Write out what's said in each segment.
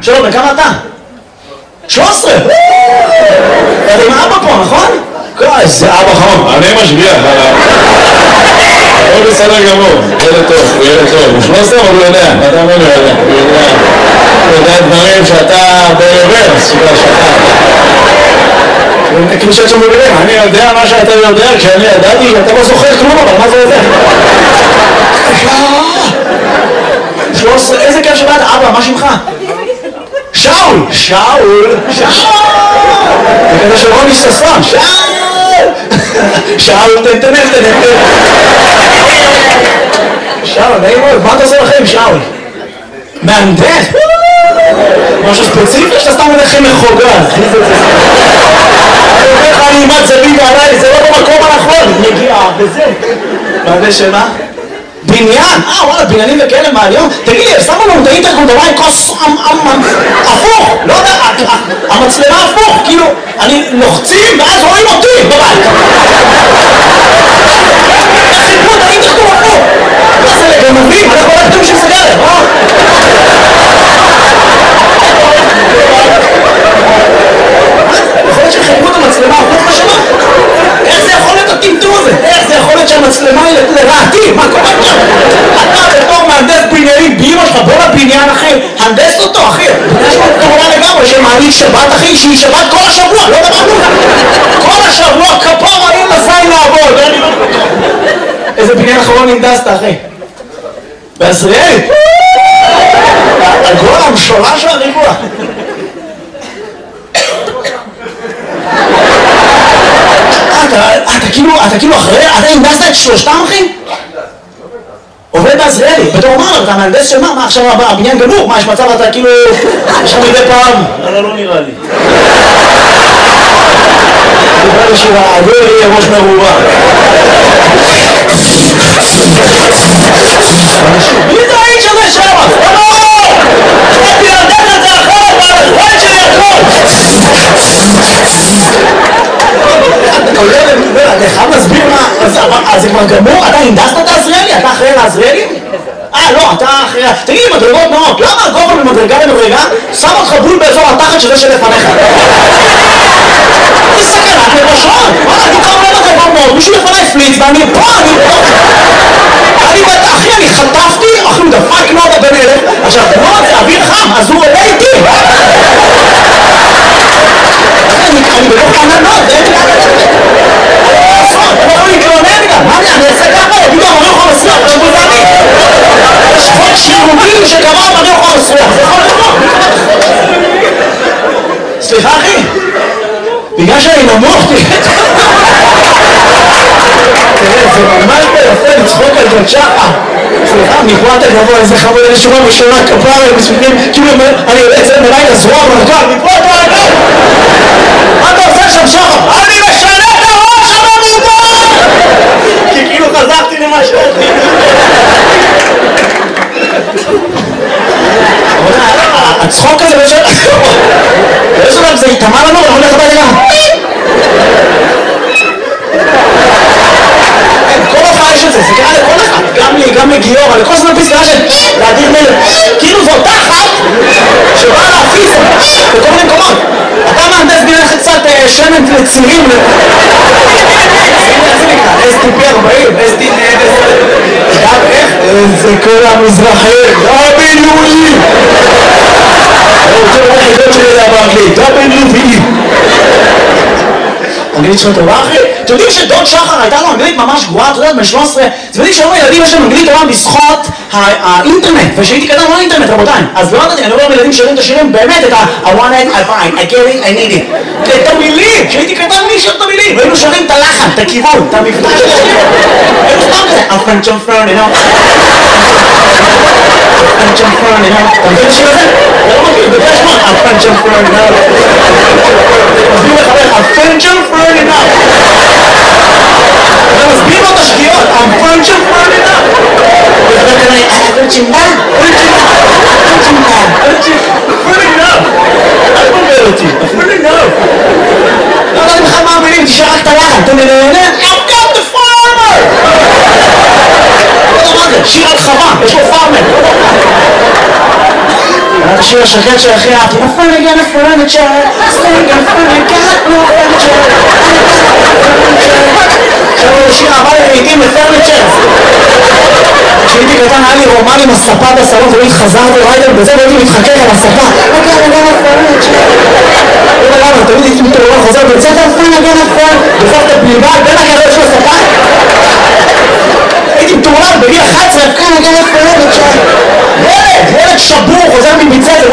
שלום, וכמה אתה? 13! אתה עם אבא פה, נכון? איזה אבא חום, אני משגיח עליו. הוא בסדר גמור, ילד טוב, הוא ילד טוב. הוא 13 אבל הוא יודע, אתה אומר לו יודע. הוא יודע דברים שאתה בעבר, סביבה שאתה. כאילו שאת שם בבירים, אני יודע מה שאתה יודע, כשאני ידעתי, אתה לא זוכר כלום, אבל מה זה יודע? 13, איזה כיף שבאת, אבא, מה שמך? שאול! שאול! שאול! זה כזה של רוני ששון, שאול! שאול, תן. שאול, נעים מאוד, מה אתה עושה לכם, שאול? מהנדס? משהו ספציפי שאתה סתם הולכם מחוגג? אני אומר לך, אני אימת זווית עליי, זה לא במקום הנכון, מגיע בזה. מהנדס שמה? בניין? וואלה, בניינים וכאלה מהיום? תגיד לי, שמו לנו את האינטרקום במים כוס הפוך, לא יודע, המצלמה הפוך, כאילו, אני לוחצים ואז רואים אותי בבית. איך חיפרו את האינטרקום הפוך? מה זה לגנבים? אנחנו לא יודעים שזה גלם, יכול להיות שחיפרו את המצלמה הפוך בשמה? איך זה יכול להיות הטמטום הזה? איך זה יכול להיות שהמצלמה היא לרעתי? מה קורה עכשיו? אתה בתור מהנדס בניינים באמא שלך, בוא לבניין אחי, הנדס אותו אחי. יש פה קורונה לגמרי שמעלית שבת אחי, שהיא שבת כל השבוע, לא דמנו. כל השבוע כפור אין לזין לעבוד. איזה בניין אחרון הנדסת אחי? בעזריאלי? הגול המשולש והריבוע. אתה כאילו אחרי, אתה הנדסת את שלושתם אחי? עובד בעזריאלי, בתור אומר, אתה מהנדס של מה עכשיו הבניין גמור? מה יש מצב אתה כאילו, יש לך מדי פעם? לא נראה לי. דיבר לי שהעגול יהיה ראש מרובה. מי זה האיש הזה שם? לא! חייתי להנדס את זה אחרת, והזמן שלי הכל! אתה חייב להסביר מה, אז זה כבר גמור? אתה הנדסת את העזריאלי? אתה אחראי לעזריאלי? לא, אתה אחראי... תגיד לי, מדרגות נאות, למה הגובה ממדרגה למדרגה שם אותך בול באזור התחת שזה שלפניך? זה סכנת נפשות! וואלה, אני קרוב למדרגות נאות, מישהו לפניי פליץ ואני פה, אחי, אני חטפתי, אחי, הוא דפק נודה בן אלף, עכשיו, נוד זה אוויר חם, אז הוא עולה איתי! אני בתוך ענן נוד, זה אין לי אני יכול להתלונן גם, מה אני אעשה ככה? יגידו, אני יכול לסלוח, תשבו זה אני יש חוק שירוגים שקרה, אני יכול לסלוח, זה יכול לקרות סליחה אחי בגלל שאני נמוך תראה, זה ממש ביפה לצחוק על ג'ון שחר סליחה, מפה אתה גבוה, איזה חמוד, איזה שורה בשורה כפרה, מספיקים כאילו אני יוצא את מלאי לזרוע מרכב, מפה אתה רגע מה אתה עושה שם שחר? אני משנה את הראש המרובה! כי כאילו חזרתי למה שאתי הצחוק הזה באיזשהו דבר זה יתאמה לנו ואנחנו הולך הביתה כל הופעה יש את זה, זה קרה לכל אחד גם לי, גם לגיור, לכל זמן פסקה של להדיר מלך כאילו זו אותה אחת שבאה להפיס בכל מיני מקומות אתה מהנדס בניין לך קצת שמן לצירים איך זה נקרא? STP 40, STP איך? זה כל המזרחי WE אני רוצה לראות חידות שלי זה באנגלית WE אנגלית שלו טובה אחי? אתם יודעים שדוד שחר הייתה לו אנגלית ממש גרועה, אתה יודעת, בן 13 אתם יודעים שהיום הילדים יש להם אנגלית טובה בזכות האינטרנט ושהייתי קדם לא אינטרנט רבותיי אז לא יודעת, אני אומר לילדים שרים את השירים באמת את I want it, I find, I get it, I need it את המילים, שהייתי קדם מי שר את המילים והיינו שרים את הלחן, את הכיוון, את המבטא של השירים היינו סתם כזה French and Fern, you know French and Fern, you know אתה מבין את השיר הזה? אתה לא מכיר, בגלל שמות French and Fern, you know מסביר לך French and Fern, you know אתה מסביר לו את השגיאות French and Fern, you know ואתה כנראה, פרצ'ינדה, אל תבלבל אותי, אפילו לא לא יודעת בכלל מה המילים, תשאר רק את הלחן אתה נהנה, I've got the farmer לא יודע מה זה, שיר על חווה, יש לו פארמר את השיר השקט של הכי אהבתי. I'm finally gonna furniture, sing and furniture, no furniture. עכשיו הוא שיר אהבה לעיתים לפרניצ'ר. כשהייתי קטן היה לי רומן עם הספה בסלון, תמיד חזרתי ריידר בזה והייתי מתחכך על הספה. תמיד הייתי מתעורר חוזר בית ספר, דוחף את הבלבל בין הגדול של הספה. הייתי מתעורר בגיל 11, ילד שבור חוזר מבית ספר.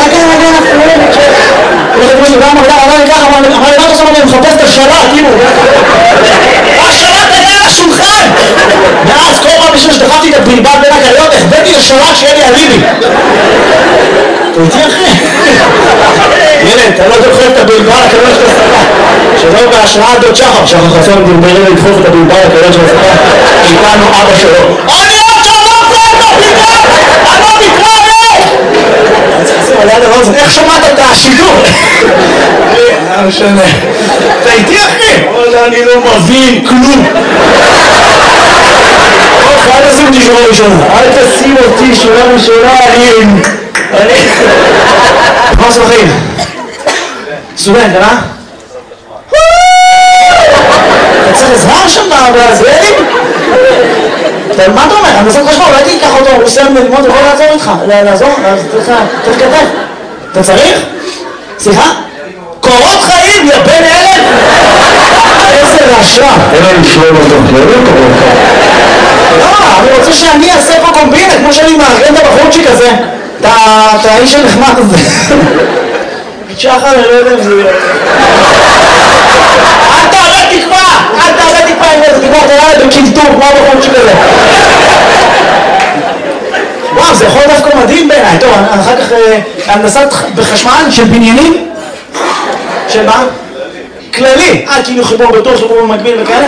אמר לי, מה אתה עושה? אני מחפש את השלט, כאילו. השלט היה על השולחן! ואז כל פעם בשביל שדחפתי את הבלבל בין הגדולות, החבאתי לשלט שיהיה לי אליבי. אתה איתי אחי? ילד, אתה לא דוחף את הבלבל הקדוש של הספה. שלא בהשראת דוד שחר, שחר חסון דלברים לדחוף את הבלבל הקדוש של הספה. איתנו אבא שלו. אני עוד שמעת את הבלבל! אני לא מתראה! אני צריך לשים על יד הרוזן, איך שמעת את השידור? לא משנה. אתה איתי אחי? אני לא מבין כלום. אל תשים אותי שורה ראשונה. אל תשים אותי שורה ראשונה, אני... מה עושה בחיים? סטודנט, אה? אתה צריך עזרה שם בהזרעים? מה אתה אומר? אני עושה חשבון, אולי תיקח אותו, הוא סיים ללמוד, הוא יכול לעזור איתך. לעזור? צריך כתב. אתה צריך? סליחה? קורות חיים, יא בן אלף! איזה רשע! אין לנו לשלום אותו, לא קורות חיים. לא, אני רוצה שאני אעשה פה קומבינה, כמו שאני מארגן את הבחורצ'יק הזה. אתה האיש הנחמד הזה. שחר, אני לא יודע אם זה יהיה. אל תעלה תקווה! אל תעלה תקווה עם איזה תקווה, אתה יאללה בקינטור, כמו הבחורצ'יק הזה. וואו, זה יכול דווקא מדהים בעיניי. טוב, אחר כך הנדסת בחשמל של בניינים. של מה? כללי. כאילו חיבור בתור, חיבור במקביל וכאלה.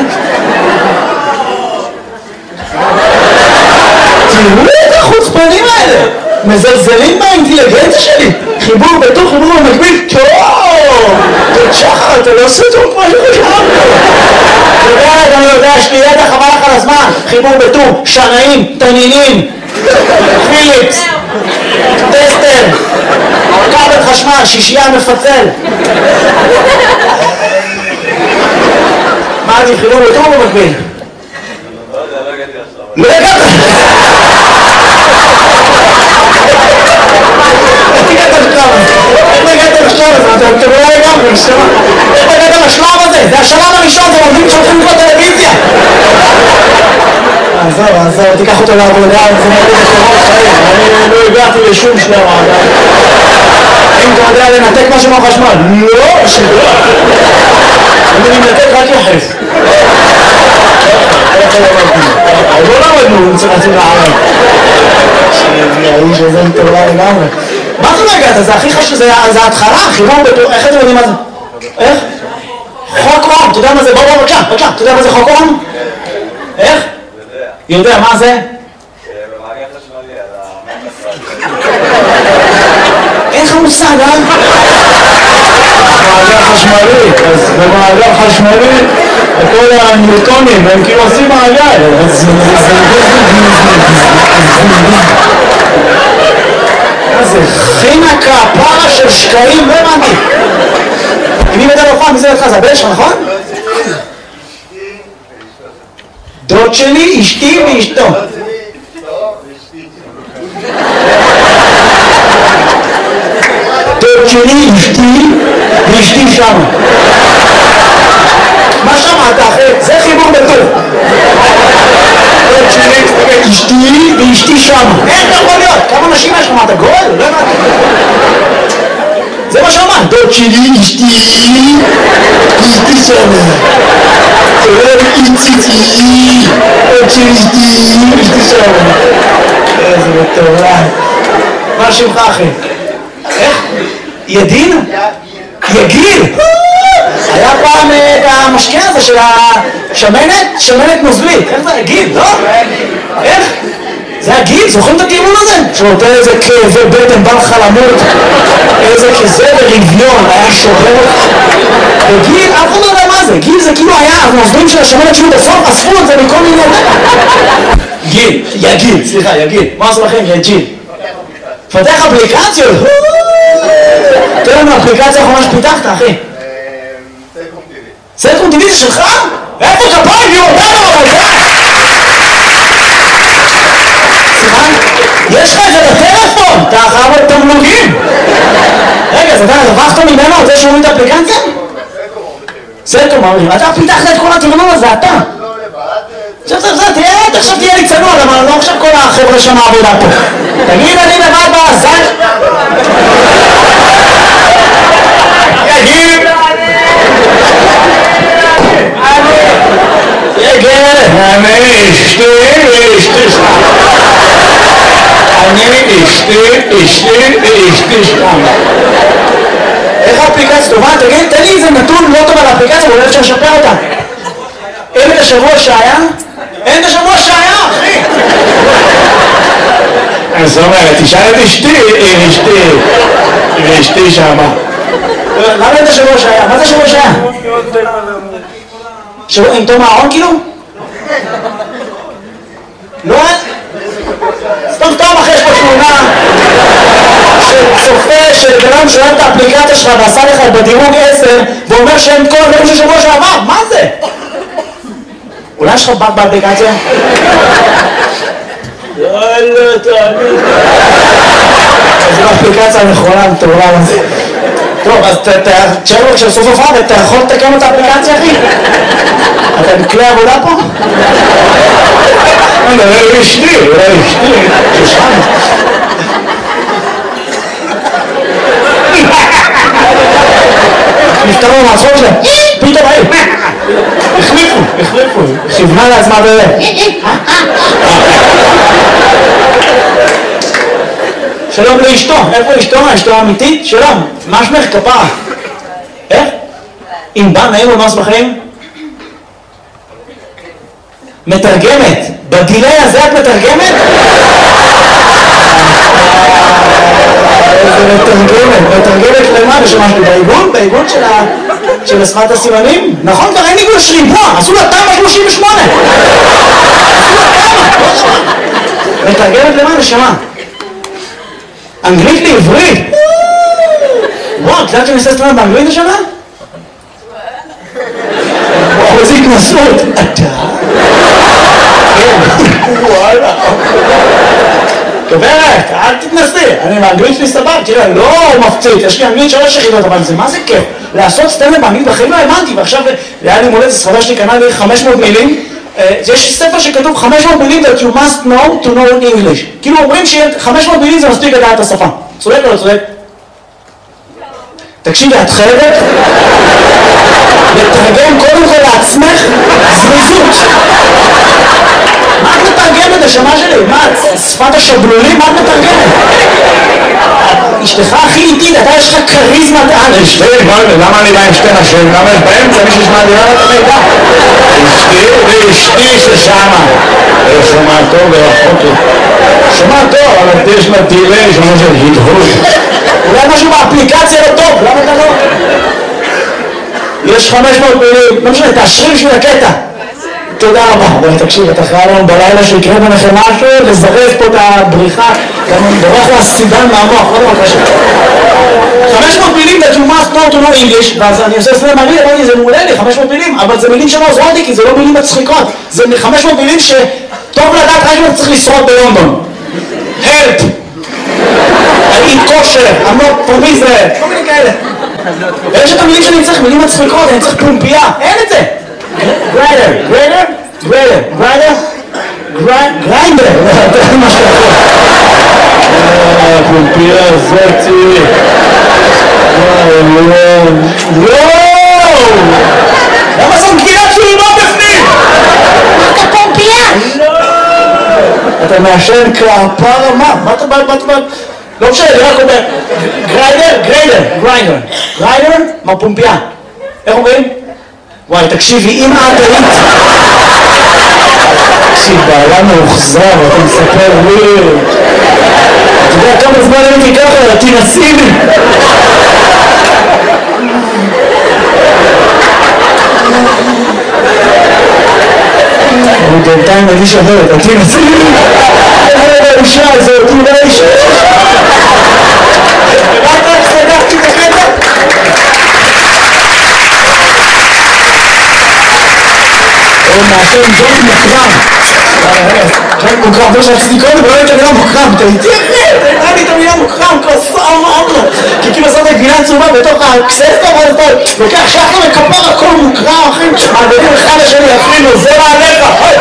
תראו את החוצפנים האלה, מזלזלים באינטליגנציה שלי. חיבור בתוך, חיבור במקביל. טוב, שחר, אתה לא עושה טוב כמו שחשבנו. אני יודע, יש לי ידע, חבל לך על הזמן. חיבור בתור, שנאים, תנינים, פיליפס, טסטר, כבל חשמל, שישייה מפצל. מה אני, חיבור בתור או במקביל? לא הגעת! איך הגעת לשלב הזה? אתה לא לגמרי, איך הגעת לשלב הזה? זה השלב הראשון, זה עובדים שהולכים לקרוא טלוויזיה. עזוב, תיקח אותו לעבודה, זה מראה בקורות חיים. אני לא הגעתי לשום שלב. אם אתה יודע לנתק משהו מהחשמל? לא, שלא. אני מנתק רק יחס. לא למדנו, צריך להציג לערב. שהאיש הזה מטורלה לגמרי. מה זה לא הגעת? זה הכי חשוב, זה ההתחלה, חיבור בתור, איך אתם יודעים מה זה? איך? חוק אום, אתה יודע מה זה? בוא, בבקשה, אתה יודע מה זה חוק אום? איך? יודע, מה זה? במעגל חשמלי על המעגל. אין לך מושג, אה? במעגל חשמלי, אז במעגל חשמלי כל הניוטונים הם כאילו עושים מעגל. זה חינה כפרה של שקעים, לא הבנתי. אם היא מדבר פעם, מי זה לך? זה הבן שלך, נכון? דוד שלי, אשתי ואשתו. דוד שלי, אשתי ואשתי שם. מה שמעת אחרי? זה חיבור בטור. דוד שלי, אשתי ואשתי שם. איך אתה יכול להיות? כמה נשים יש לך? מה, אתה גול? לא הבנתי. זה מה שאמרת. דוד שלי, אשתי ואשתי שם. איציצי, עוד שלישתי, אשתי שם. איזה מטורף. מה שמך אחי? איך? ידין? יגיל? היה פעם את המשקה הזה של השמנת? שמנת נוזלית. איך זה? יגיל, לא? איך? זה הגיל, זוכרים את הטיעון הזה? שנותן איזה כאבי בטן, בא לך למות, איזה כזה ברביון, היה שובר. וגיל, אף אחד לא יודע מה זה, גיל זה כאילו היה, הנוזלים של השמנת שהיו בסוף, אספו את זה מכל מיני... גיל, יגיל, סליחה, יגיל. מה עושה לכם? יגיל. פתח אפליקציות, לנו אפליקציה האחרונה שפיתחת, אחי. סלקום טיווי. סלקום טיווי זה שלך? איפה כפיים? היא אותנו, אבל זה! סימן? יש לך את זה בטלפון! אתה חייב את תמלוגים! רגע, אז אתה הרווחת ממנו על זה שהוא את האפליקציה? סלקום אומרים. אתה פיתחת את כל התמנון הזה, אתה! עכשיו תהיה לי צנוע, למה לא עכשיו כל החבר'ה שם העבודה פה. תגיד, אני לבד בעזן. יגיד. יגיד. אני אשתי שם. איך האפליקציה טובה? תגיד, תן לי איזה נתון לא טוב על האפליקציה, ואולי אפשר לשפר אותה. אין את השבוע שהיה? אין את השבוע שהיה, אחי! זאת אומרת, תשאל את אשתי שמה. למה אין את השבוע שהיה? מה זה השבוע שהיה? שבוע עם תום הארון כאילו? לא? סתם אחרי יש פה תמונה של צופה של בנם שאוהב את האפליקציה שלך ועשה לך בדירוג 10 ואומר שאין כל דברים של שבוע שעבר, מה זה? אולי יש לך בת באפליקציה? יאללה, תאמין. זו האפליקציה הנכונה, מטורף הזה. טוב, אז תשאר לו כשסוף הופעה ואתה יכול לתקן את האפליקציה, אחי? אתה בכלי עבודה פה? אולי אשתי. ששם. נפתרו מהצחוק שלהם. פתאום היי. החליפו. כיוונה לעצמה שלום לאשתו. איפה אשתו? אשתו האמיתית? שלום. מה שמך? כפרה. איך? אם בא נעים ומאס בחיים? מתרגמת. בגילי הזה את מתרגמת? איזה מתרגמת למה? ושמה שלי בעיגון של השפת הסימנים? נכון, כבר אין עיגון שריבוע, עשו לה תמה 38. מתרגמת למה? נשמה. אנגלית לעברית. וואו, את יודעת שאני עושה סטרנד באנגלית השנה? וואו, איזה התנסות. אתה? וואלה. גברת, אל תתנסי, אני באנגלית שלי סבב, תראה, לא מפציץ, יש לי אנגלית 3 יחידות, אבל זה מה זה כיף? לעשות סטנדאפ באנגלית בחיים לא האמנתי, ועכשיו היה לי מולדת, ספרה שלי קנה לי 500 מילים, יש ספר שכתוב 500 מילים that you must know to know English, כאילו אומרים ש500 מילים זה מספיק לדעת את השפה, צודק או לא צודק? תקשיבי, את חייבת לתרגם קודם כל לעצמך זריזות. מה את מתרגמת, השמה שלי? מה, שפת השבלולים? מה את מתרגמת? אשתך הכי איטית, אתה יש לך קריזמת על. אשתי, למה אני בא עם שתי נשים? למה יש באמצע מישהו שמעדירה את המידע? אשתי ששמה. שומע טוב ורחוק. שומע טוב, אבל יש לה דילי, שומע של הדהוד. אולי משהו באפליקציה לא טוב, למה אתה לא? יש 500 מילים, לא משנה, תאשרי בשביל הקטע. תודה רבה. אבל תקשיב, אתה חייב לנו בלילה שיקרה ביניכם משהו, לזרז פה את הבריחה, גם בורח לה סידן מהמוח, לא דבר קשה. 500 מילים that you must know to know English, ואז אני עושה סלם מעניין, אמרתי, זה מעולה לי, 500 מילים, אבל זה מילים שלא עוזרות לי, כי זה לא מילים מצחיקות. זה 500 מילים שטוב לדעת רק אם אתה צריך לשרוד בלונדון. Help! I eat kosher, I'm not from Israel, כל מיני כאלה. ויש את המילים שאני צריך, מילים מצחיקות, אני צריך פומפייה, אין את זה. גריינדר, מה שאתה פומפייה זאתי. וואו! למה זאת גבינת שולמה בפנים? אתה פומפייה? אתה מעשן כפרה מה? מה אתה בא? לא משנה, אני רק אומר גריינדר, מה פומפייה? איך אומרים? וואי, תקשיבי, אם את היית... תקשיב, בעלה מאוחזר, אתה מספר לי... אתה יודע כמה זמן הייתי ככה, תנסי לי! אני בינתיים מרגיש אחרת, תנסי לי! איזה האישה הזאת, אולי אישה! רק סגרתי את הקטע! ומעשה עם ג'וני מוקרם. ג'וני מוקרם, זה שרציתי קודם, ולא הייתה מילה מוקרם, אתה איתי אחי, תראה לי את המילה מוקרם, כוסה אמרנו. כי כאילו עושה את הגבינה צהובה בתוך הקססטה, לוקח שחר וכפר הכל מוקרם, אחי, מעדדים אחד לשני, אפילו, זה מעליך,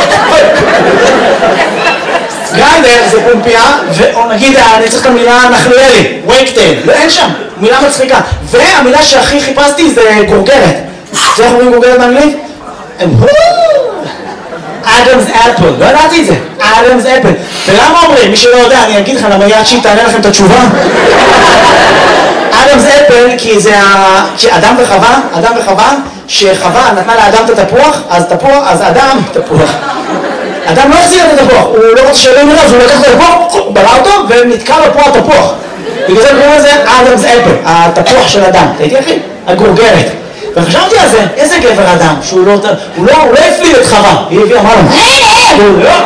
גרנדר זה פומפיה, ונגיד, אני צריך את המילה נחליאלי, וייקטייל, ואין שם, מילה מצחיקה. והמילה שהכי חיפשתי זה גורגרת. זה איך אומרים גורגרת באנגלית? אדמס אפל, לא ידעתי את זה, אדמס אפל. ולמה אומרים? מי שלא יודע, אני אגיד לך למה יד שהיא תענה לכם את התשובה. אדמס אפל, כי זה אדם וחווה, שחווה נתנה לאדם את התפוח, אז אדם, תפוח. אדם לא החזיר את התפוח, הוא לא רוצה שלום אליו, הוא לקח את התפוח, בלע אותו ונתקע לו פה התפוח. בגלל זה קוראים לזה אדמס אפל, התפוח של אדם. תהייתי אחי? הגורגרת. וחשבתי על זה, איזה גבר אדם, שהוא לא הפליל את חווה, היא הביאה, אמרה לו,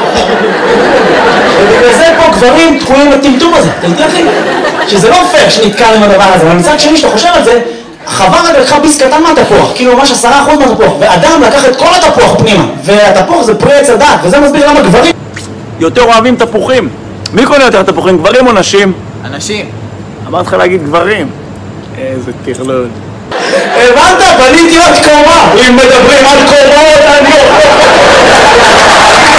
ובגלל זה פה גברים תקועים לטמטום הזה, תהייתי אחי? שזה לא פייר שנתקע עם הדבר הזה, אבל מצד שני שאתה חושב על זה, חווה רק לקחה ביס קטן מהתפוח, כאילו ממש 10% מהתפוח, ואדם לקח את כל התפוח פנימה, והתפוח זה פרי עץ הדעת, וזה מסביר למה גברים יותר אוהבים תפוחים. מי קונה יותר תפוחים, גברים או נשים? אנשים. אמרת לך להגיד גברים. איזה תכלול. הבנת? בניתי עוד קומה. אם מדברים על קומות, אני...